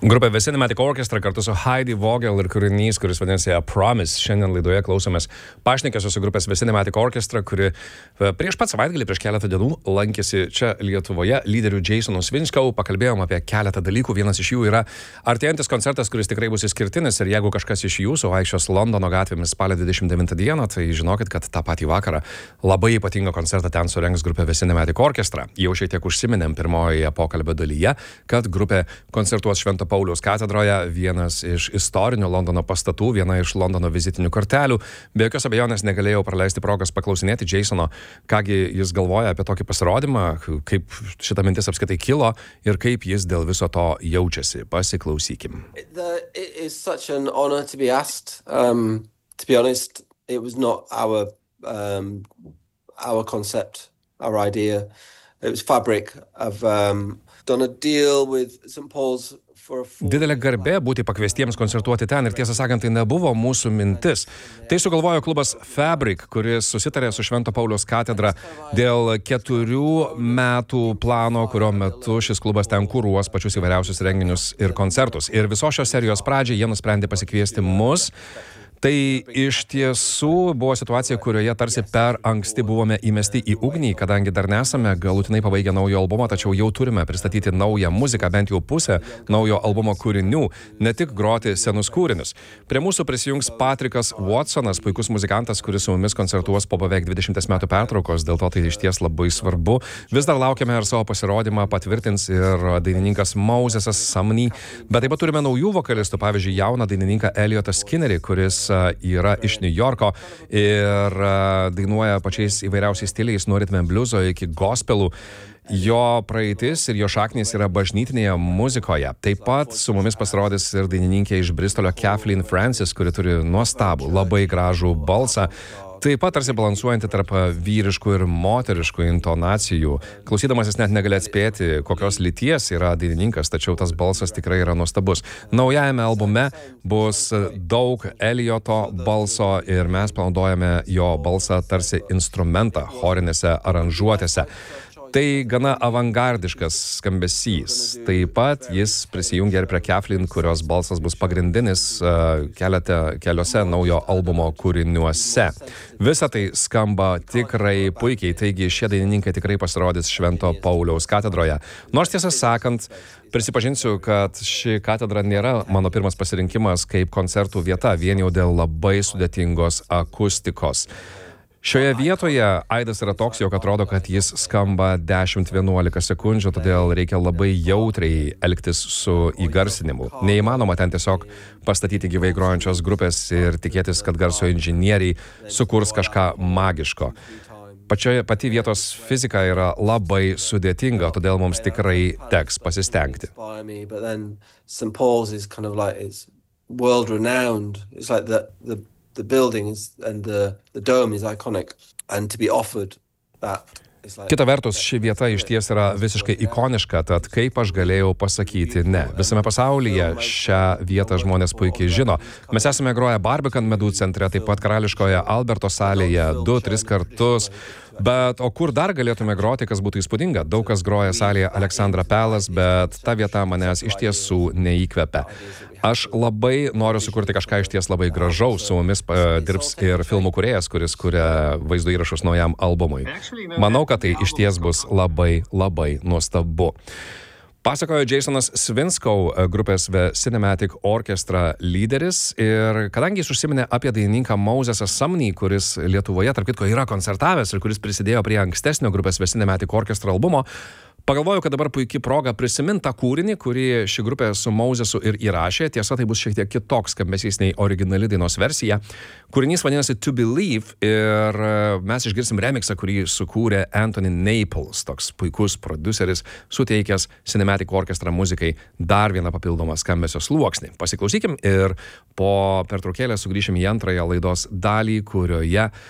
Grupė The Cinematic Orchestra kartu su Heidi Vogel ir kūrinys, kuris vadinasi A Promise. Šiandien laidoje klausomės pašnekesio su grupės The Cinematic Orchestra, kuri prieš pat savaitgalį, prieš keletą dienų lankėsi čia Lietuvoje lyderių Jasonu Svinskau. Pakalbėjom apie keletą dalykų. Vienas iš jų yra artėjantis koncertas, kuris tikrai bus išskirtinis. Ir jeigu kažkas iš jūsų vaikščios Londono gatvėmis spalio 29 dieną, tai žinokit, kad tą patį vakarą labai ypatingą koncertą ten surengs grupė The Cinematic Orchestra. Jau šiek tiek užsiminėm pirmojoje pokalbio dalyje, kad grupė koncertuos Švento Pauliaus katedroje, vienas iš istorinių Londono pastatų, viena iš Londono vizitinių kortelių. Be jokios abejonės negalėjau praleisti progos paklausinėti Jasono, kągi jis galvoja apie tokį pasirodymą, kaip šita mintis apskritai kilo ir kaip jis dėl viso to jaučiasi. Pasiklausykim. It is such an honor to be asked. To be honest, it was not our concept, our idea. It was fabric. I've done a deal with St. Paul's. Didelė garbė būti pakviestiems koncertuoti ten ir tiesą sakant, tai nebuvo mūsų mintis. Tai sugalvojo klubas Fabric, kuris susitarė su Švento Pauliaus katedra dėl 4 metų plano, kurio metu šis klubas ten kuruos pačius įvairiausius renginius ir koncertus. Ir visos šios serijos pradžiai jie nusprendė pasikviesti mus. Tai iš tiesų buvo situacija, kurioje tarsi per anksti buvome įmesti į ugnį, kadangi dar nesame galutinai pabaigę naujo albumo, tačiau jau turime pristatyti naują muziką, bent jau pusę naujo albumo kūrinių, ne tik groti senus kūrinius. Prie mūsų prisijungs Patrikas Watsonas, puikus muzikantas, kuris su mumis koncertuos po beveik 20 metų pertraukos, dėl to tai iš ties labai svarbu. Vis dar laukiame, ar savo pasirodymą patvirtins ir dainininkas Mosesas Sumney, bet taip pat turime naujų vokalistų, pavyzdžiui, jauną dainininką Elliotą Skinnerį, kuris yra iš New Yorko ir dainuoja pačiais įvairiausiais stiliais, nuo ritm and blueso iki gospelų. Jo praeitis ir jo šaknys yra bažnytinėje muzikoje. Taip pat su mumis pasirodys ir dainininkė iš Bristolio Kathleen Francis, kuri turi nuostabų, labai gražų balsą. Taip pat tarsi balansuojanti tarp vyriškų ir moteriškų intonacijų. Klausydamasis net negali atspėti, kokios lyties yra dainininkas, tačiau tas balsas tikrai yra nuostabus. Naujajame albume bus daug Elioto balso ir mes panaudojame jo balsą tarsi instrumentą chorinėse aranžuotėse. Tai gana avangardiškas skambesys. Taip pat jis prisijungia ir prie Kathleen, kurios balsas bus pagrindinis keliose naujo albumo kūriniuose. Visa tai skamba tikrai puikiai, taigi šie dainininkai tikrai pasirodys Švento Pauliaus katedroje. Nors tiesą sakant, prisipažinsiu, kad ši katedra nėra mano pirmas pasirinkimas kaip koncertų vieta, vien jau dėl labai sudėtingos akustikos. Šioje vietoje aidas yra toks, jog atrodo, kad jis skamba 10-11 sekundžių, todėl reikia labai jautriai elgtis su įgarsinimu. Neįmanoma ten tiesiog pastatyti gyvai grojančios grupės ir tikėtis, kad garso inžinieriai sukurs kažką magiško. Pati vietos fizika yra labai sudėtinga, todėl mums tikrai teks pasistengti. St. Paul's is kind of like, it's world renowned. It's like the building and the dome is iconic, and to be offered that. Kita vertus, ši vieta iš ties yra visiškai ikoniška, tad kaip aš galėjau pasakyti ne. Visame pasaulyje šią vietą žmonės puikiai žino. Mes esame groję Barbican Medų centre, taip pat Karališkoje Alberto salėje 2-3 kartus. Bet o kur dar galėtume groti, kas būtų įspūdinga? Daug kas groja salėje Alexandra Palace, bet ta vieta manęs iš tiesų neįkvepia. Aš labai noriu sukurti kažką iš ties labai gražaus. Su mumis dirbs ir filmų kūrėjas, kuris kuria vaizdo įrašus naujam albumui. Manau, kad tai iš ties bus labai, labai nuostabu. Pasakojo Jasonas Svinskau, grupės The Cinematic Orchestra lyderis, ir kadangi jis užsiminė apie dainininką Mosesą Sumney, kuris Lietuvoje, tarp kitko, yra koncertavęs ir kuris prisidėjo prie ankstesnio grupės The Cinematic Orchestra albumo, pagalvojau, kad dabar puikiai proga prisiminti tą kūrinį, kurį ši grupė su Mosesu ir įrašė. Tiesa, tai bus šiek tiek kitoks skambesys nei originali dainos versija. Kūrinys vadinasi To Believe ir mes išgirsim remixą, kurį sukūrė Anthony Naples, toks puikus produceris, suteikęs Cinematic Orchestra muzikai dar vieną papildomą skambesio sluoksnį. Pasiklausykim ir po pertraukėlę sugrįšim į antrąją laidos dalį, kurioje